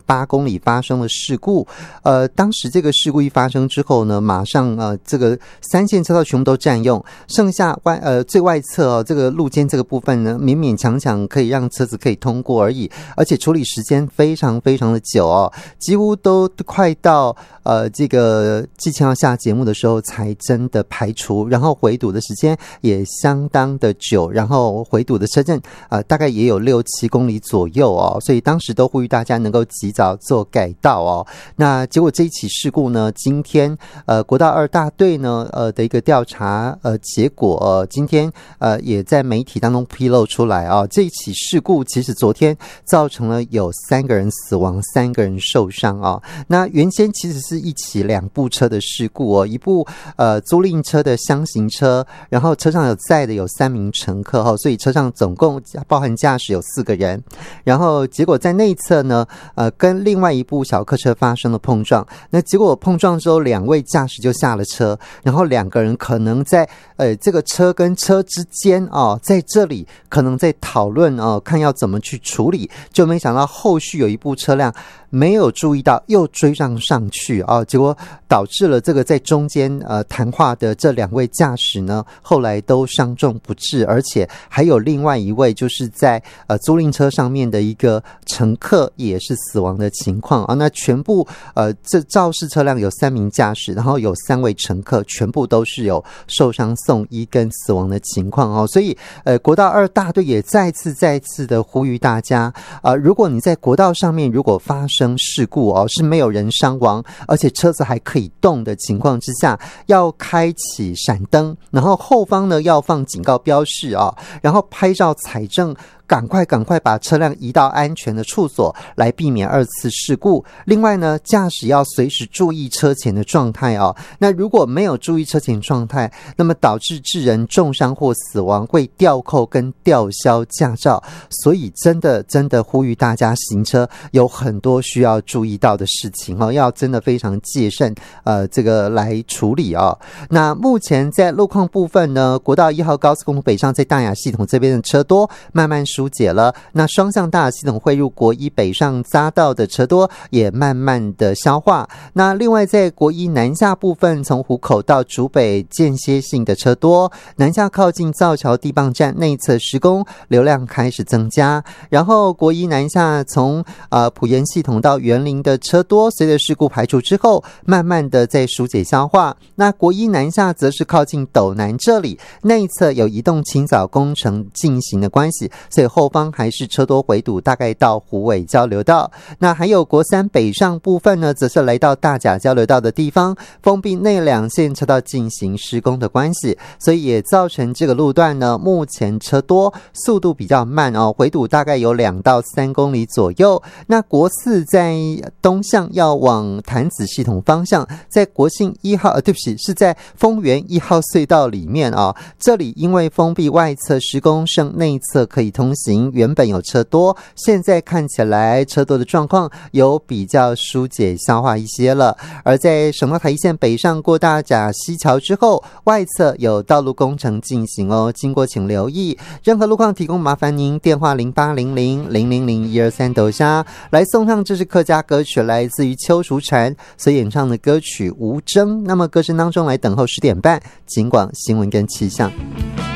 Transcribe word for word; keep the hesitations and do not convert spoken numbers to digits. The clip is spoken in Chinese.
八公里发生了事故。呃，当时这个事故一发生之后呢，马上呃这个三线车道全部都占用，剩下外呃最外侧哦这个路肩这个部分呢，勉勉强强可以让车子可以通过而已，而且处理时间非常非常的久哦，几乎都快到呃这个季前要下节目的时候才真的排除，然后回堵的时间也相当的久，然后回堵的车阵呃大概也有六七公里左右哦，所以当时都呼吁大家能够及早做改道哦。那结果这一起事故呢，今天呃国道二大队呢呃的一个调查呃结果、呃、今天呃也在媒体当中披露出来啊、哦，这一起事故其实昨天造成了有三个人死亡，三个人受伤啊、哦。那原先其实是一起两部车的事故哦，一部呃租赁车的厢型车，然后车上有载的有三名乘客哈、哦，所以车上总共包含驾驶有四个人，然后结果在内侧呢呃跟另外一部小客车发生了碰撞，那结果碰撞之后两位驾驶就下了车，然后两个人可能在呃这个车跟车之间哦，在这里可能在讨论哦，看要怎么去处理，就没想到后续有一部车辆没有注意到又追上上去啊、哦，结果导致了这个在中间呃谈话的这两位驾驶呢后来都伤重不治，而且还有另外一位就是在呃租赁车上面的一个乘客也是死亡的情况啊。那全部呃这肇事车辆有三名驾驶，然后有三位乘客，全部都是有受伤送医跟死亡的情况哦。所以呃国道二大队也再次再次的呼吁大家呃如果你在国道上面如果发生事故哦，是没有人伤亡，而且车子还可以动的情况之下，要开启闪灯，然后后方呢要放警告标示啊、哦，然后拍照采证，赶快赶快把车辆移到安全的处所，来避免二次事故。另外呢，驾驶要随时注意车前的状态哦。那如果没有注意车前状态，那么导致致人重伤或死亡，会吊扣跟吊销驾照。所以真的真的呼吁大家行车有很多需要注意到的事情哦，要真的非常戒慎呃这个来处理哦。那目前在路况部分呢，国道一号高速公路北上在大雅系统这边的车多慢慢疏解了，那双向大雅系统汇入国一北上匝道的车多也慢慢的消化。那另外在国一南下部分，从湖口到竹北间歇性的车多，南下靠近造桥地磅站内侧施工，流量开始增加。然后国一南下从呃埔盐系统到园林的车多，随着事故排除之后，慢慢的在疏解消化。那国一南下则是靠近斗南这里，内侧有移动清扫工程进行的关系，所以后方还是车多回堵，大概到虎尾交流道。那还有国三北上部分呢，则是来到大甲交流道的地方，封闭内两线车道进行施工的关系，所以也造成这个路段呢，目前车多，速度比较慢哦，回堵大概有两到三公里左右。那国四在东向要往潭子系统方向，在国信一号，呃，对不起，是在丰原一号隧道里面啊、哦，这里因为封闭外侧施工，剩内侧可以通行，原本有车多，现在看起来车多的状况有比较疏解消化一些了。而在省道台一线北上过大甲溪桥之后，外侧有道路工程进行哦，经过请留意。任何路况提供麻烦您电话零八零零零零零一二三抖虾来送上，这是客家歌曲，来自于邱淑婵所演唱的歌曲《无争》。那么歌声当中来等候十点半，尽管新闻跟气象。